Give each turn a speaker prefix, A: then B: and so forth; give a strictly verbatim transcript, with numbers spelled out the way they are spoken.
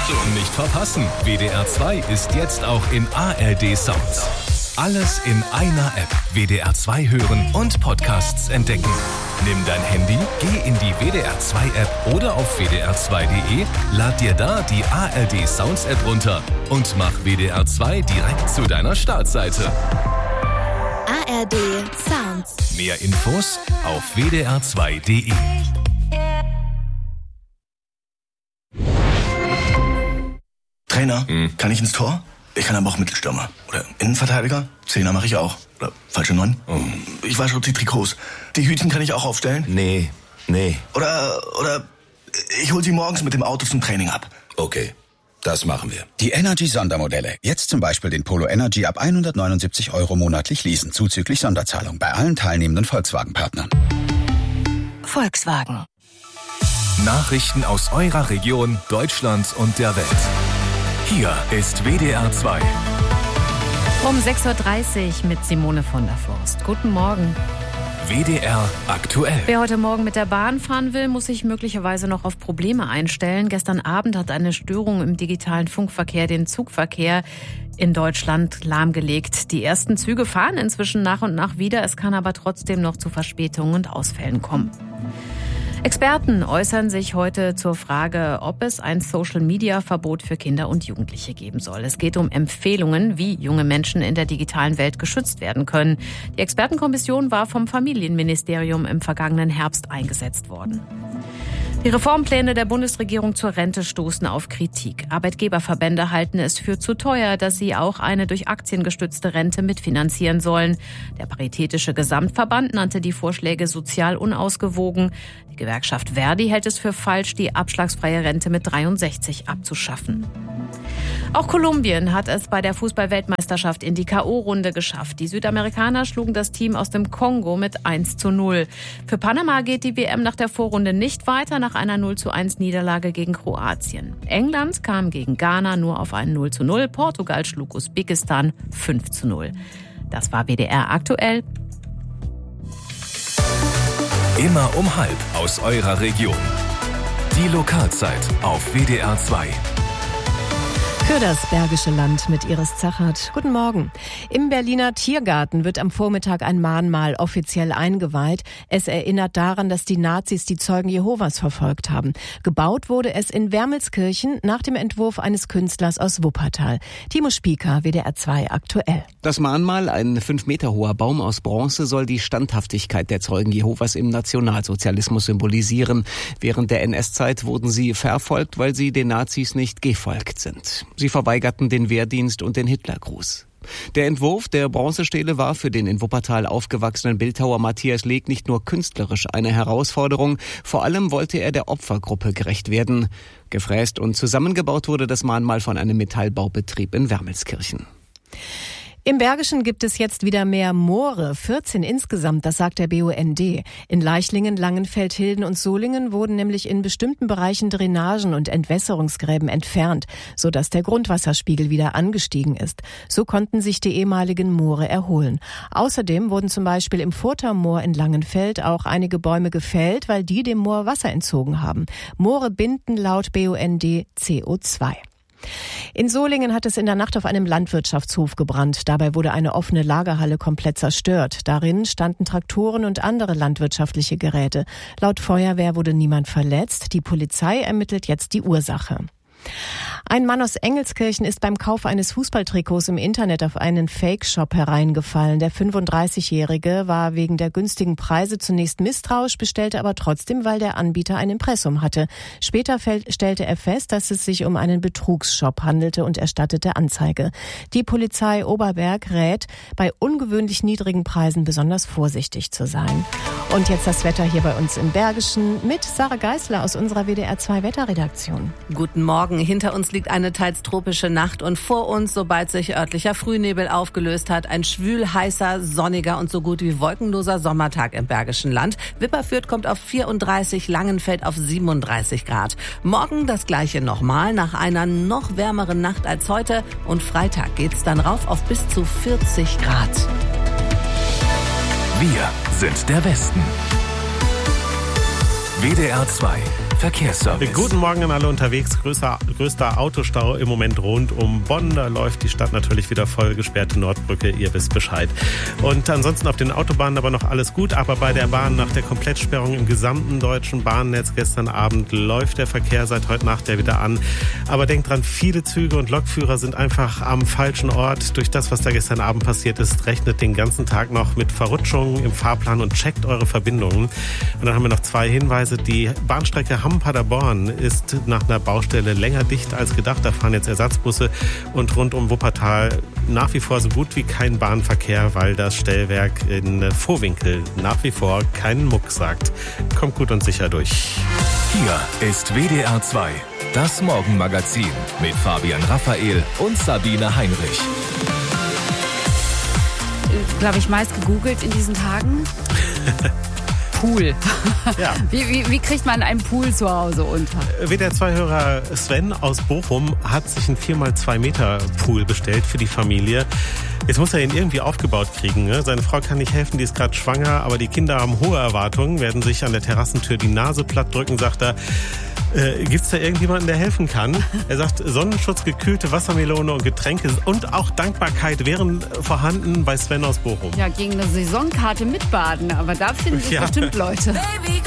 A: Achtung, nicht verpassen. W D R zwei ist jetzt auch in A R D Sounds. Alles in einer App. W D R zwei hören und Podcasts entdecken. Nimm dein Handy, geh in die W D R zwei App oder auf w d r zwei punkt d e, lad dir da die A R D Sounds App runter und mach W D R zwei direkt zu deiner Startseite.
B: A R D Sounds.
A: Mehr Infos auf w d r zwei punkt d e.
C: Trainer, hm. kann ich ins Tor? Ich kann aber auch Mittelstürmer. Oder Innenverteidiger? Zehner mache ich auch. Oder falsche Neun? Oh. Ich wasche die Trikots. Die Hütchen kann ich auch aufstellen?
D: Nee, nee.
C: Oder, oder ich hol sie morgens mit dem Auto zum Training ab.
D: Okay, das machen wir.
E: Die Energy-Sondermodelle. Jetzt zum Beispiel den Polo Energy ab hundertneunundsiebzig Euro monatlich leasen, zuzüglich Sonderzahlung bei allen teilnehmenden Volkswagen-Partnern.
B: Volkswagen.
A: Nachrichten aus eurer Region, Deutschlands und der Welt. Hier ist W D R zwei.
F: Um sechs Uhr dreißig mit Simone von der Forst. Guten Morgen.
A: W D R aktuell.
F: Wer heute Morgen mit der Bahn fahren will, muss sich möglicherweise noch auf Probleme einstellen. Gestern Abend hat eine Störung im digitalen Funkverkehr den Zugverkehr in Deutschland lahmgelegt. Die ersten Züge fahren inzwischen nach und nach wieder. Es kann aber trotzdem noch zu Verspätungen und Ausfällen kommen. Experten äußern sich heute zur Frage, ob es ein Social-Media-Verbot für Kinder und Jugendliche geben soll. Es geht um Empfehlungen, wie junge Menschen in der digitalen Welt geschützt werden können. Die Expertenkommission war vom Familienministerium im vergangenen Herbst eingesetzt worden. Die Reformpläne der Bundesregierung zur Rente stoßen auf Kritik. Arbeitgeberverbände halten es für zu teuer, dass sie auch eine durch Aktien gestützte Rente mitfinanzieren sollen. Der Paritätische Gesamtverband nannte die Vorschläge sozial unausgewogen. Die Gewerkschaft Verdi hält es für falsch, die abschlagsfreie Rente mit dreiundsechzig abzuschaffen. Auch Kolumbien hat es bei der Fußball-Weltmeisterschaft in die K O-Runde geschafft. Die Südamerikaner schlugen das Team aus dem Kongo mit eins zu null. Für Panama geht die W M nach der Vorrunde nicht weiter, nach einer null zu eins Niederlage gegen Kroatien. England kam gegen Ghana nur auf ein null zu null. Portugal schlug Usbekistan fünf zu null. Das war W D R aktuell.
A: Immer um halb aus eurer Region. Die Lokalzeit auf W D R zwei.
G: Für das Bergische Land mit Iris Zachert. Guten Morgen. Im Berliner Tiergarten wird am Vormittag ein Mahnmal offiziell eingeweiht. Es erinnert daran, dass die Nazis die Zeugen Jehovas verfolgt haben. Gebaut wurde es in Wermelskirchen nach dem Entwurf eines Künstlers aus Wuppertal. Timo Spieker, W D R zwei aktuell.
H: Das Mahnmal, ein fünf Meter hoher Baum aus Bronze, soll die Standhaftigkeit der Zeugen Jehovas im Nationalsozialismus symbolisieren. Während der N S-Zeit wurden sie verfolgt, weil sie den Nazis nicht gefolgt sind. Sie verweigerten den Wehrdienst und den Hitlergruß. Der Entwurf der Bronzestele war für den in Wuppertal aufgewachsenen Bildhauer Matthias Leg nicht nur künstlerisch eine Herausforderung, vor allem wollte er der Opfergruppe gerecht werden. Gefräst und zusammengebaut wurde das Mahnmal von einem Metallbaubetrieb in Wermelskirchen.
G: Im Bergischen gibt es jetzt wieder mehr Moore, vierzehn insgesamt, das sagt der B U N D. In Leichlingen, Langenfeld, Hilden und Solingen wurden nämlich in bestimmten Bereichen Drainagen und Entwässerungsgräben entfernt, sodass der Grundwasserspiegel wieder angestiegen ist. So konnten sich die ehemaligen Moore erholen. Außerdem wurden zum Beispiel im Furtermoor in Langenfeld auch einige Bäume gefällt, weil die dem Moor Wasser entzogen haben. Moore binden laut B U N D C O zwei. In Solingen hat es in der Nacht auf einem Landwirtschaftshof gebrannt. Dabei wurde eine offene Lagerhalle komplett zerstört. Darin standen Traktoren und andere landwirtschaftliche Geräte. Laut Feuerwehr wurde niemand verletzt. Die Polizei ermittelt jetzt die Ursache. Ein Mann aus Engelskirchen ist beim Kauf eines Fußballtrikots im Internet auf einen Fake-Shop hereingefallen. Der fünfunddreißigjährige war wegen der günstigen Preise zunächst misstrauisch, bestellte aber trotzdem, weil der Anbieter ein Impressum hatte. Später stellte er fest, dass es sich um einen Betrugsshop handelte und erstattete Anzeige. Die Polizei Oberberg rät, bei ungewöhnlich niedrigen Preisen besonders vorsichtig zu sein. Und jetzt das Wetter hier bei uns im Bergischen mit Sarah Geisler aus unserer W D R zwei Wetterredaktion.
I: Guten Morgen. Hinter uns liegt eine teils tropische Nacht und vor uns, sobald sich örtlicher Frühnebel aufgelöst hat, ein schwül, heißer, sonniger und so gut wie wolkenloser Sommertag im Bergischen Land. Wipperfürth kommt auf vierunddreißig, Langenfeld auf siebenunddreißig Grad. Morgen das Gleiche nochmal, nach einer noch wärmeren Nacht als heute. Und Freitag geht's dann rauf auf bis zu vierzig Grad.
A: Wir sind der Westen. W D R zwei Verkehrsservice.
J: Guten Morgen an alle unterwegs. Größer, größter Autostau im Moment rund um Bonn. Da läuft die Stadt natürlich wieder voll. Gesperrte Nordbrücke, ihr wisst Bescheid. Und ansonsten auf den Autobahnen aber noch alles gut. Aber bei der Bahn nach der Komplettsperrung im gesamten deutschen Bahnnetz gestern Abend läuft der Verkehr seit heute Nacht ja wieder an. Aber denkt dran, viele Züge und Lokführer sind einfach am falschen Ort. Durch das, was da gestern Abend passiert ist, rechnet den ganzen Tag noch mit Verrutschungen im Fahrplan und checkt eure Verbindungen. Und dann haben wir noch zwei Hinweise. Die Bahnstrecke Hamm-Paderborn ist nach einer Baustelle länger dicht als gedacht. Da fahren jetzt Ersatzbusse und rund um Wuppertal nach wie vor so gut wie kein Bahnverkehr, weil das Stellwerk in Vohwinkel nach wie vor keinen Muck sagt. Kommt gut und sicher durch.
A: Hier ist W D R zwei, das Morgenmagazin mit Fabian Raphael und Sabine Heinrich.
K: Glaube ich, meist gegoogelt in diesen Tagen. Pool.
J: Ja.
K: Wie, wie, wie kriegt man einen Pool zu Hause unter?
J: W D R zwei-Hörer Sven aus Bochum hat sich einen vier mal zwei Meter Pool bestellt für die Familie. Jetzt muss er ihn irgendwie aufgebaut kriegen. Ne? Seine Frau kann nicht helfen, die ist gerade schwanger, aber die Kinder haben hohe Erwartungen, werden sich an der Terrassentür die Nase platt drücken, sagt er. Äh, gibt's da irgendjemanden, der helfen kann? Er sagt, Sonnenschutz, gekühlte Wassermelone und Getränke und auch Dankbarkeit wären vorhanden bei Sven aus Bochum.
K: Ja, gegen eine Saisonkarte mitbaden, aber da finden sich
J: ja.
K: bestimmt Leute.